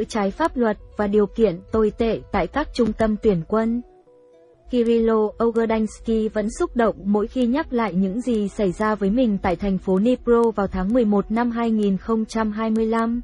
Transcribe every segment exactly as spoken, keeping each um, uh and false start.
trái pháp luật và điều kiện tồi tệ tại các trung tâm tuyển quân. Kirilo Ogordansky vẫn xúc động mỗi khi nhắc lại những gì xảy ra với mình tại thành phố Dnipro vào tháng mười một năm hai nghìn không trăm hai mươi lăm.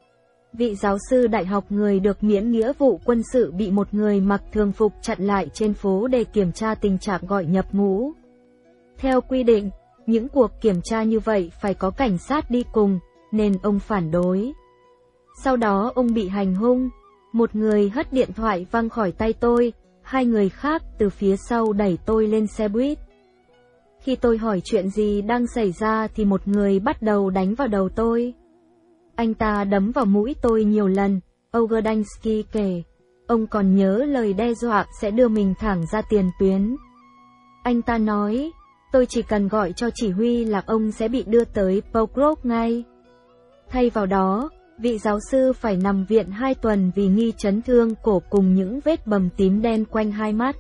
Vị giáo sư đại học người được miễn nghĩa vụ quân sự bị một người mặc thường phục chặn lại trên phố để kiểm tra tình trạng gọi nhập ngũ. Theo quy định, những cuộc kiểm tra như vậy phải có cảnh sát đi cùng, nên ông phản đối. Sau đó ông bị hành hung, một người hất điện thoại văng khỏi tay tôi, hai người khác từ phía sau đẩy tôi lên xe buýt. Khi tôi hỏi chuyện gì đang xảy ra thì một người bắt đầu đánh vào đầu tôi. Anh ta đấm vào mũi tôi nhiều lần, Ogordansky kể. Ông còn nhớ lời đe dọa sẽ đưa mình thẳng ra tiền tuyến. Anh ta nói, tôi chỉ cần gọi cho chỉ huy là ông sẽ bị đưa tới Pokrov ngay. Thay vào đó, vị giáo sư phải nằm viện hai tuần vì nghi chấn thương cổ cùng những vết bầm tím đen quanh hai mắt.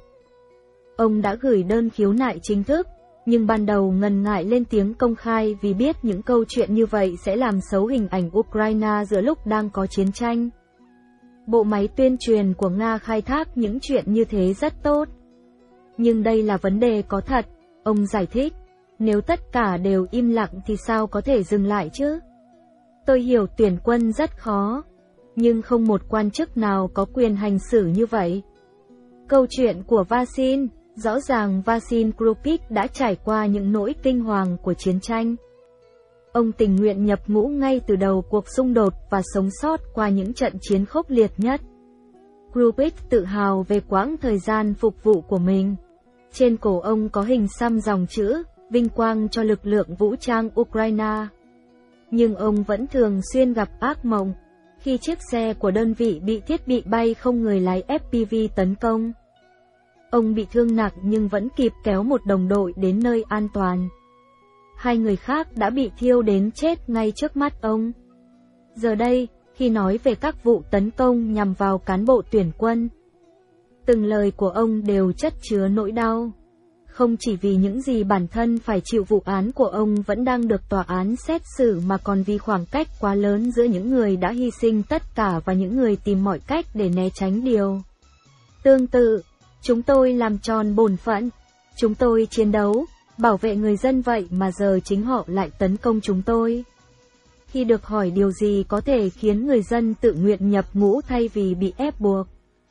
Ông đã gửi đơn khiếu nại chính thức, nhưng ban đầu ngần ngại lên tiếng công khai vì biết những câu chuyện như vậy sẽ làm xấu hình ảnh Ukraine giữa lúc đang có chiến tranh. Bộ máy tuyên truyền của Nga khai thác những chuyện như thế rất tốt. Nhưng đây là vấn đề có thật, ông giải thích, nếu tất cả đều im lặng thì sao có thể dừng lại chứ? Tôi hiểu tuyển quân rất khó, nhưng không một quan chức nào có quyền hành xử như vậy. Câu chuyện của Vasyl, rõ ràng Vasyl Krupik đã trải qua những nỗi kinh hoàng của chiến tranh. Ông tình nguyện nhập ngũ ngay từ đầu cuộc xung đột và sống sót qua những trận chiến khốc liệt nhất. Krupik tự hào về quãng thời gian phục vụ của mình. Trên cổ ông có hình xăm dòng chữ, vinh quang cho lực lượng vũ trang Ukraine. Nhưng ông vẫn thường xuyên gặp ác mộng, khi chiếc xe của đơn vị bị thiết bị bay không người lái ép pê vê tấn công. Ông bị thương nặng nhưng vẫn kịp kéo một đồng đội đến nơi an toàn. Hai người khác đã bị thiêu đến chết ngay trước mắt ông. Giờ đây, khi nói về các vụ tấn công nhằm vào cán bộ tuyển quân, từng lời của ông đều chất chứa nỗi đau. Không chỉ vì những gì bản thân phải chịu, vụ án của ông vẫn đang được tòa án xét xử, mà còn vì khoảng cách quá lớn giữa những người đã hy sinh tất cả và những người tìm mọi cách để né tránh điều tương tự. Chúng tôi làm tròn bổn phận, chúng tôi chiến đấu, bảo vệ người dân, vậy mà giờ chính họ lại tấn công chúng tôi. Khi được hỏi điều gì có thể khiến người dân tự nguyện nhập ngũ thay vì bị ép buộc,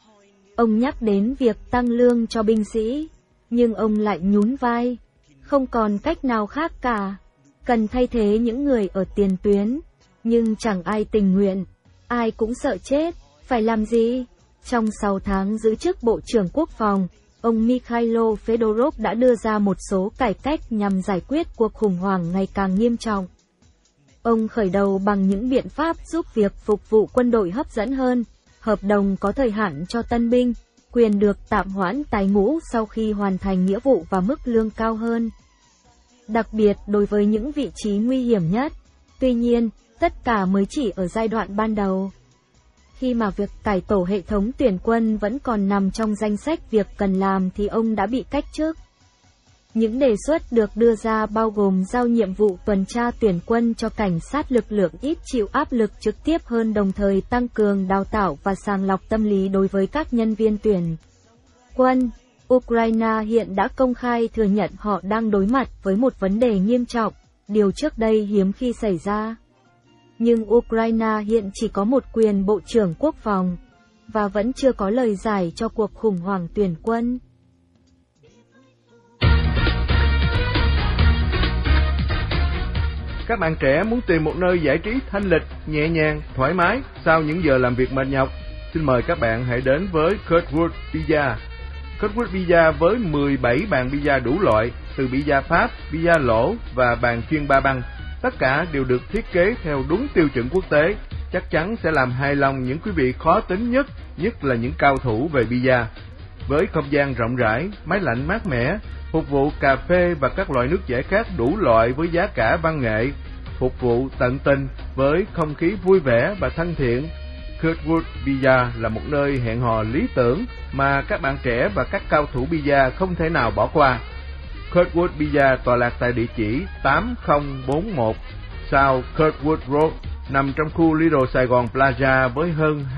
ông nhắc đến việc tăng lương cho binh sĩ, nhưng ông lại nhún vai. Không còn cách nào khác cả, cần thay thế những người ở tiền tuyến, nhưng chẳng ai tình nguyện, ai cũng sợ chết, phải làm gì? Trong sáu tháng giữ chức Bộ trưởng Quốc phòng, ông Mikhailo Fedorov đã đưa ra một số cải cách nhằm giải quyết cuộc khủng hoảng ngày càng nghiêm trọng. Ông khởi đầu bằng những biện pháp giúp việc phục vụ quân đội hấp dẫn hơn, hợp đồng có thời hạn cho tân binh, quyền được tạm hoãn tái ngũ sau khi hoàn thành nghĩa vụ và mức lương cao hơn, đặc biệt đối với những vị trí nguy hiểm nhất. Tuy nhiên, tất cả mới chỉ ở giai đoạn ban đầu. Khi mà việc cải tổ hệ thống tuyển quân vẫn còn nằm trong danh sách việc cần làm thì ông đã bị cách chức. Những đề xuất được đưa ra bao gồm giao nhiệm vụ tuần tra tuyển quân cho cảnh sát, lực lượng ít chịu áp lực trực tiếp hơn, đồng thời tăng cường đào tạo và sàng lọc tâm lý đối với các nhân viên tuyển quân. Ukraine hiện đã công khai thừa nhận họ đang đối mặt với một vấn đề nghiêm trọng, điều trước đây hiếm khi xảy ra. Nhưng Ukraine hiện chỉ có một quyền Bộ trưởng Quốc phòng, và vẫn chưa có lời giải cho cuộc khủng hoảng tuyển quân. Các bạn trẻ muốn tìm một nơi giải trí thanh lịch, nhẹ nhàng, thoải mái sau những giờ làm việc mệt nhọc? Xin mời các bạn hãy đến với Kurtwood Pizza. Kurtwood Pizza với mười bảy bàn pizza đủ loại, từ pizza Pháp, pizza lỗ và bàn chuyên ba băng. Tất cả đều được thiết kế theo đúng tiêu chuẩn quốc tế, chắc chắn sẽ làm hài lòng những quý vị khó tính nhất, nhất là những cao thủ về pizza. Với không gian rộng rãi, máy lạnh mát mẻ, phục vụ cà phê và các loại nước giải khát đủ loại với giá cả văn nghệ, phục vụ tận tình với không khí vui vẻ và thân thiện. Kurtwood Pizza là một nơi hẹn hò lý tưởng mà các bạn trẻ và các cao thủ pizza không thể nào bỏ qua. Kurtwood Pizza tọa lạc tại địa chỉ tám không bốn mốt South Kurtwood Road, nằm trong khu Little Saigon Plaza với hơn